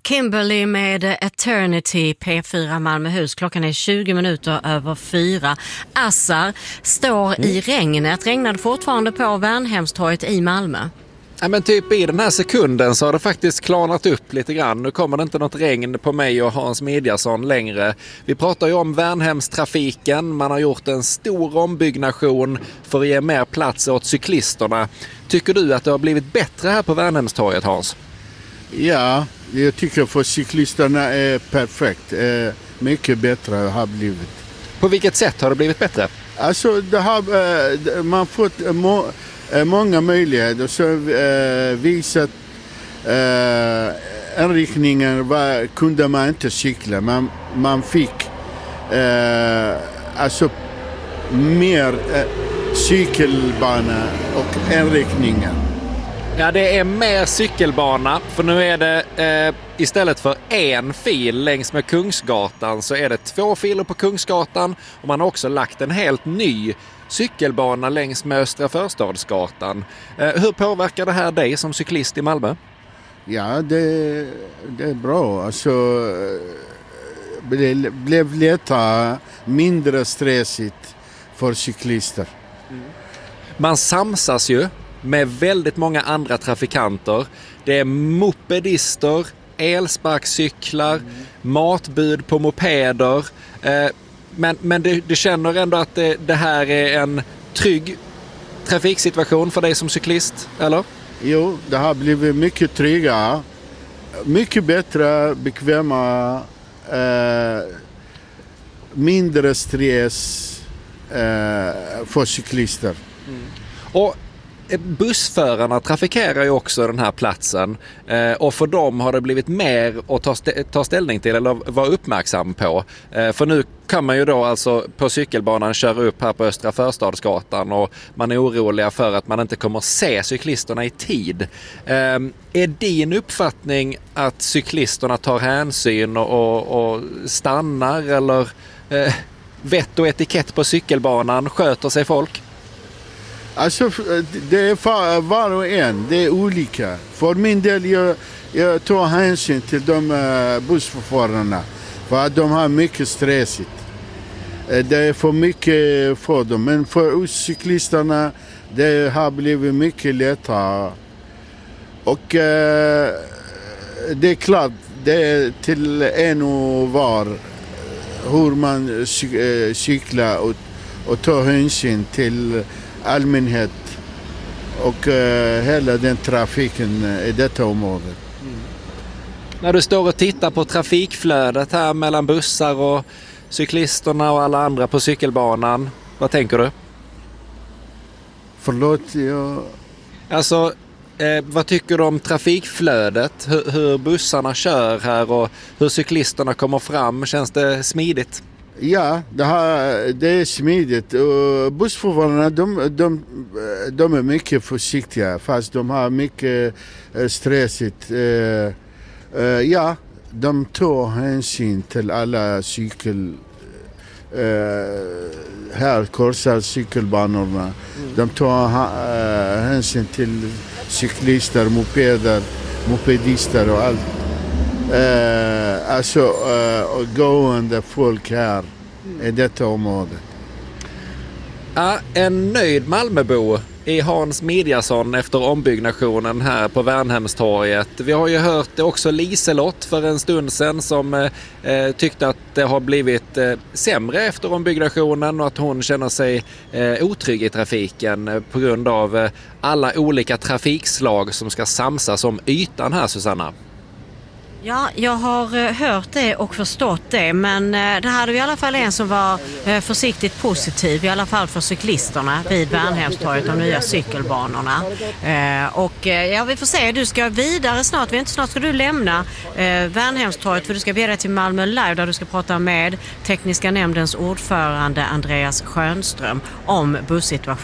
Kimberly med Eternity, P4 Malmöhus. Klockan är 20 minuter över 4. Assar står i regnet. Regnade fortfarande på Värnhemstorget i Malmö. Ja, men typ i den här sekunden så har det faktiskt klarnat upp lite grann. Nu kommer det inte något regn på mig och Hans Midjason längre. Vi pratar ju om Värnhemstrafiken. Man har gjort en stor ombyggnation för att ge mer plats åt cyklisterna. Tycker du att det har blivit bättre här på Värnhemstorget, Hans? Ja, jag tycker för cyklisterna är perfekt. Mycket bättre har blivit. På vilket sätt har det blivit bättre? Alltså, man fått många möjligheter. Så visat inriktningen kunde man inte cykla. Man fick alltså mer cykelbana och inriktningen. Ja, det är mer cykelbana, för nu är det istället för en fil längs med Kungsgatan så är det 2 filer på Kungsgatan, och man har också lagt en helt ny cykelbana längs med Östra Förstadsgatan. Hur påverkar det här dig som cyklist i Malmö? Ja, det är bra. Alltså, det blev lättare, mindre stressigt för cyklister. Man samsas ju med väldigt många andra trafikanter. Det är mopedister, elsparkcyklar, matbud på mopeder. Men du känner ändå att det här är en trygg trafiksituation för dig som cyklist, eller? Jo, det har blivit mycket tryggare, mycket bättre, bekvämare, mindre stress för cyklister. Och bussförarna trafikerar ju också den här platsen, och för dem har det blivit mer att ta ställning till eller vara uppmärksam på. För nu kan man ju då alltså på cykelbanan köra upp här på Östra Förstadsgatan, och man är oroliga för att man inte kommer se cyklisterna i tid. Är din uppfattning att cyklisterna tar hänsyn och stannar, eller vett och etikett på cykelbanan, sköter sig folk? Alltså, det är för var och en, det är olika. För min del, jag tar hänsyn till de bussförarna, för att de har mycket stressigt. Det är för mycket för dem, men för oss cyklisterna det har blivit mycket lättare. Och det är klart, det är till en och var hur man cyklar och tar hänsyn till allmänhet och hela den trafiken i detta område. När du står och tittar på trafikflödet här mellan bussar och cyklisterna och alla andra på cykelbanan, vad tänker du? Förlåt, Alltså, vad tycker du om trafikflödet? Hur bussarna kör här och hur cyklisterna kommer fram? Känns det smidigt? Ja, det är smidigt. Bussförarna de är mycket försiktiga, fast de har mycket stressigt. Ja, de tar hänsyn till alla här korsar cykelbanorna. De tar hänsyn till cyklister, mopedister och allt. Alltså gående folk här i detta område. Ja, en nöjd Malmöbo är Hans Midjason efter ombyggnationen här på Värnhemstorget. Vi har ju hört också Liselott för en stund sedan som tyckte att det har blivit sämre efter ombyggnationen och att hon känner sig otrygg i trafiken på grund av alla olika trafikslag som ska samsas om ytan här, Susanna. Ja, jag har hört det och förstått det, men det hade vi i alla fall en som var försiktigt positiv, i alla fall för cyklisterna vid Värnhemstorget, de nya cykelbanorna. Och ja, vi får se, du ska vidare snart, snart ska du lämna Värnhemstorget, för du ska bjuda till Malmö Live där du ska prata med tekniska nämndens ordförande Andreas Schönström om bussituationen.